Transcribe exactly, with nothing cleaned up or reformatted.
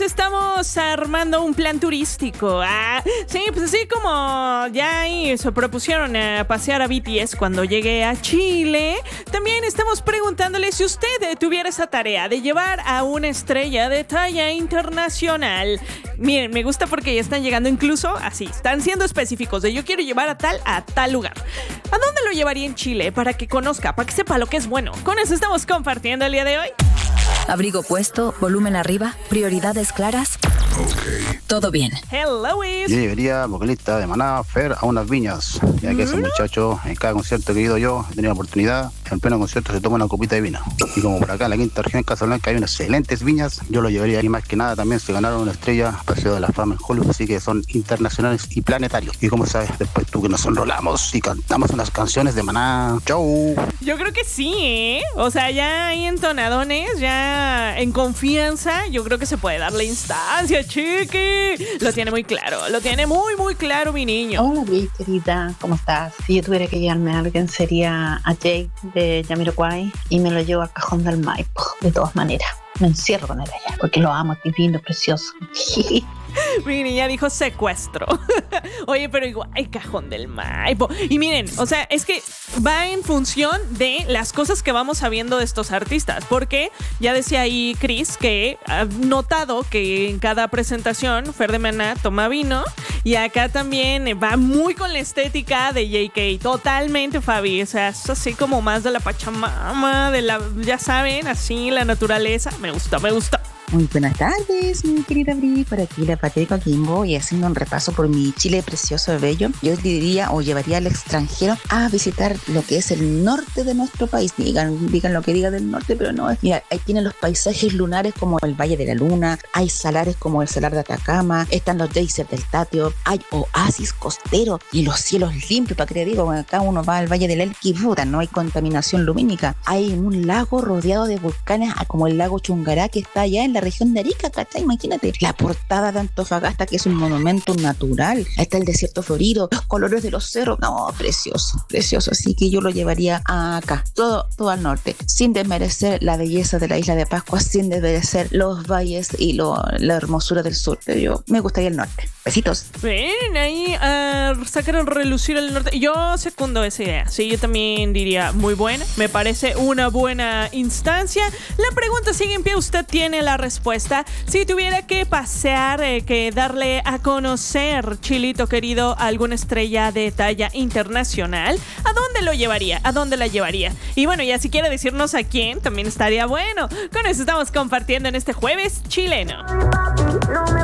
estamos armando un plan turístico. Ah, sí, pues así como ya ahí se propusieron a pasear a B T S cuando llegue a Chile, también estamos preguntándole si usted tuviera esa tarea de llevar a una estrella de talla internacional. Miren, me gusta porque ya están llegando incluso así, están siendo específicos de yo quiero llevar a tal a tal lugar. ¿A dónde lo llevaría en Chile para que conozca, para que sepa lo que es bueno? Con eso estamos compartiendo el día de hoy. Abrigo puesto, volumen arriba, prioridades claras. Ok. Todo bien. Hello, Wiz. Yo llevaría vocalista de Maná, Fer, a unas viñas, ya que ese muchacho, en cada concierto que he ido yo, he tenido la oportunidad, en pleno concierto se toma una copita de vino. Y como por acá en la quinta región, en Casablanca, hay unas excelentes viñas, yo lo llevaría. Y más que nada también se ganaron una estrella, Paseo de la Fama en Hollywood, así que son internacionales y planetarios. Y como sabes, después tú que nos enrolamos y cantamos unas canciones de Maná. ¡Chau! Yo creo que sí, ¿eh? O sea, ya hay entonadones, ya en confianza, yo creo que se puede dar la instancia, chiqui. Lo tiene muy claro, lo tiene muy, muy claro mi niño. Hola, mi querida, ¿cómo estás? Si yo tuviera que llevarme a alguien, sería a Jake de Jamiroquai y me lo llevo al Cajón del Maipo, de todas maneras. Me encierro con él allá, porque lo amo, es divino, precioso. Mi niña dijo secuestro. Oye, pero igual, el Cajón del Maipo. Y miren, o sea, es que va en función de las cosas que vamos sabiendo de estos artistas. Porque ya decía ahí Chris que ha notado que en cada presentación Fer de Maná toma vino. Y acá también va muy con la estética de J K. Totalmente, Fabi. O sea, es así como más de la Pachamama, de la, ya saben, así la naturaleza. Me gustó, me gustó. Muy buenas tardes, mi querida Bri, por aquí la Patria Coquimbo, y haciendo un repaso por mi Chile precioso y bello, yo diría o llevaría al extranjero a visitar lo que es el norte de nuestro país. Digan, digan lo que digan del norte, pero no, mira, ahí tienen los paisajes lunares como el Valle de la Luna, hay salares como el Salar de Atacama, están los geysers del Tatio, hay oasis costeros y los cielos limpios, para que te digo, acá uno va al Valle del Elqui, puta, no hay contaminación lumínica, hay un lago rodeado de volcanes como el lago Chungará que está allá en la región de Arica, ¿cachai? Imagínate, la portada de Antofagasta, que es un monumento natural, está el desierto florido, los colores de los cerros, no, precioso, precioso, así que yo lo llevaría acá, todo, todo al norte, sin desmerecer la belleza de la isla de Pascua, sin desmerecer los valles y lo, la hermosura del sur, pero yo me gustaría el norte. Besitos. Ven, ahí uh, sacaron relucir el norte. Yo secundo esa idea. Sí, yo también diría muy buena. Me parece una buena instancia. La pregunta sigue en pie. Usted tiene la respuesta. Si tuviera que pasear, eh, que darle a conocer, Chilito querido, a alguna estrella de talla internacional, ¿a dónde lo llevaría? ¿A dónde la llevaría? Y bueno, ya si quiere decirnos a quién, también estaría bueno. Con eso estamos compartiendo en este jueves chileno.